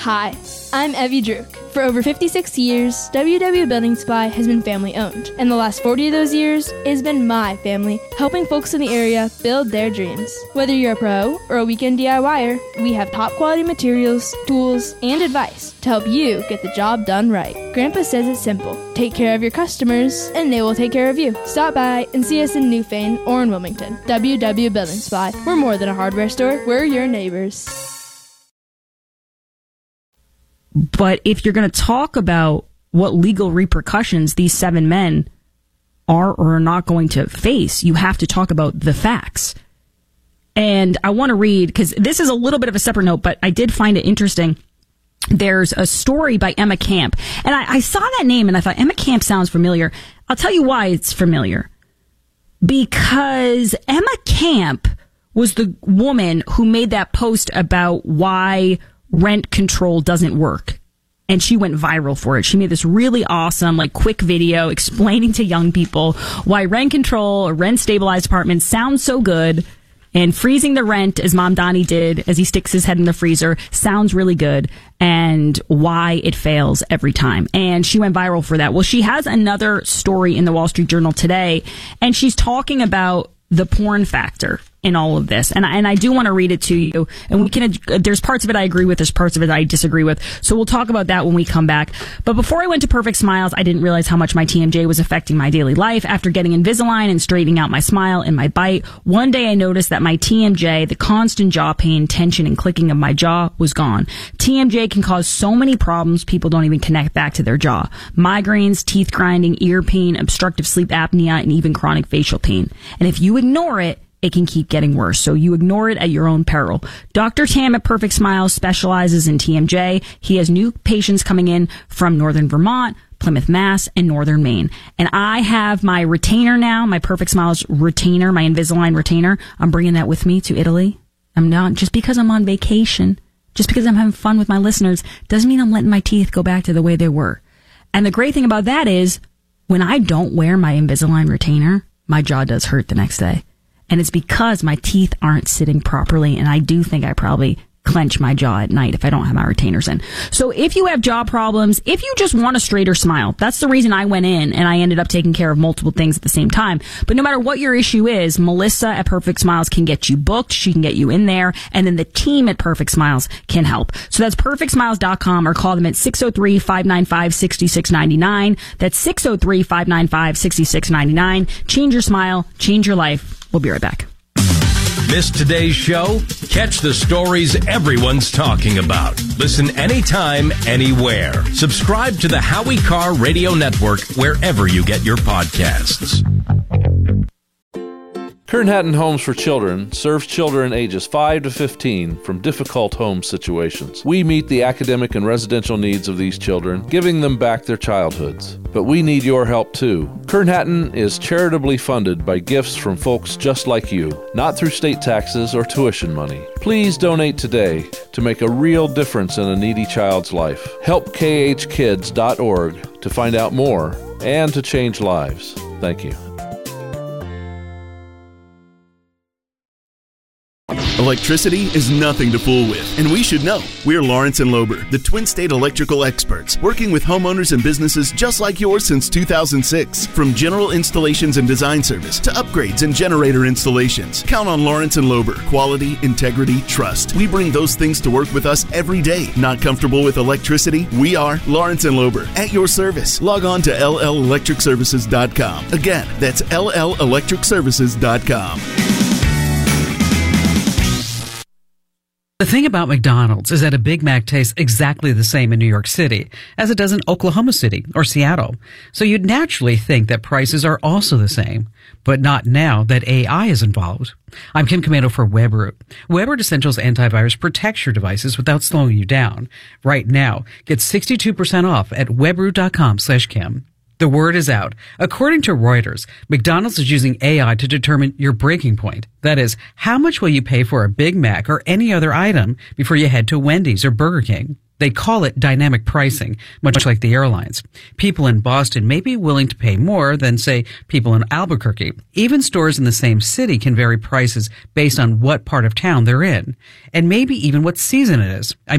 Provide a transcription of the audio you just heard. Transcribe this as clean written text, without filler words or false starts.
Hi, I'm Evie Druk. For over 56 years, WW Building Supply has been family owned, and the last 40 of those years, it has been my family helping folks in the area build their dreams. Whether you're a pro or a weekend DIYer, we have top quality materials, tools, and advice to help you get the job done right. Grandpa says it's simple. Take care of your customers, and they will take care of you. Stop by and see us in Newfane or in Wilmington. WW Building Supply. We're more than a hardware store. We're your neighbors. But if you're going to talk about what legal repercussions these 7 men are or are not going to face, you have to talk about the facts. And I want to read, because this is a little bit of a separate note, but I did find it interesting. There's a story by Emma Camp. And I saw that name and I thought, Emma Camp sounds familiar. I'll tell you why it's familiar. Because Emma Camp was the woman who made that post about why rent control doesn't work. And she went viral for it. She made this really awesome, quick video explaining to young people why rent control or rent stabilized apartments sounds so good. And freezing the rent, as Mom Donnie did, as he sticks his head in the freezer, sounds really good. And why it fails every time. And she went viral for that. Well, she has another story in the Wall Street Journal today. And she's talking about the porn factor in all of this. And I do want to read it to you. And we can, there's parts of it I agree with, there's parts of it I disagree with. So we'll talk about that when we come back. But before I went to Perfect Smiles, I didn't realize how much my TMJ was affecting my daily life. After getting Invisalign and straightening out my smile and my bite, one day I noticed that my TMJ, the constant jaw pain, tension, and clicking of my jaw was gone. TMJ can cause so many problems people don't even connect back to their jaw. Migraines, teeth grinding, ear pain, obstructive sleep apnea, and even chronic facial pain. And if you ignore it, it can keep getting worse. So you ignore it at your own peril. Dr. Tam at Perfect Smiles specializes in TMJ. He has new patients coming in from Northern Vermont, Plymouth, Mass, and Northern Maine. And I have my retainer now, my Perfect Smiles retainer, my Invisalign retainer. I'm bringing that with me to Italy. I'm not, just because I'm on vacation, just because I'm having fun with my listeners, doesn't mean I'm letting my teeth go back to the way they were. And the great thing about that is, when I don't wear my Invisalign retainer, my jaw does hurt the next day. And it's because my teeth aren't sitting properly. And I do think I probably clench my jaw at night if I don't have my retainers in. So if you have jaw problems, if you just want a straighter smile, that's the reason I went in and I ended up taking care of multiple things at the same time. But no matter what your issue is, Melissa at Perfect Smiles can get you booked. She can get you in there. And then the team at Perfect Smiles can help. So that's perfectsmiles.com or call them at 603-595-6699. That's 603-595-6699. Change your smile, change your life. We'll be right back. Missed today's show? Catch the stories everyone's talking about. Listen anytime, anywhere. Subscribe to the Howie Carr Radio Network wherever you get your podcasts. Kern Hatton Homes for Children serves children ages 5 to 15 from difficult home situations. We meet the academic and residential needs of these children, giving them back their childhoods. But we need your help too. Kern Hatton is charitably funded by gifts from folks just like you, not through state taxes or tuition money. Please donate today to make a real difference in a needy child's life. Help khkids.org to find out more and to change lives. Thank you. Electricity is nothing to fool with, and we should know. We're Lawrence and Lober, the Twin State electrical experts, working with homeowners and businesses just like yours since 2006. From general installations and design service to upgrades and generator installations, count on Lawrence and Lober. Quality, integrity, trust. We bring those things to work with us every day. Not comfortable with electricity? We are Lawrence and Lober, at your service. Log on to LLElectricServices.com. Again, that's LLElectricServices.com. The thing about McDonald's is that a Big Mac tastes exactly the same in New York City as it does in Oklahoma City or Seattle. So you'd naturally think that prices are also the same, but not now that AI is involved. I'm Kim Commando for WebRoot. WebRoot Essentials Antivirus protects your devices without slowing you down. Right now, get 62% off at webroot.com/Kim. The word is out. According to Reuters, McDonald's is using AI to determine your breaking point. That is, how much will you pay for a Big Mac or any other item before you head to Wendy's or Burger King? They call it dynamic pricing, much like the airlines. People in Boston may be willing to pay more than, say, people in Albuquerque. Even stores in the same city can vary prices based on what part of town they're in, and maybe even what season it is.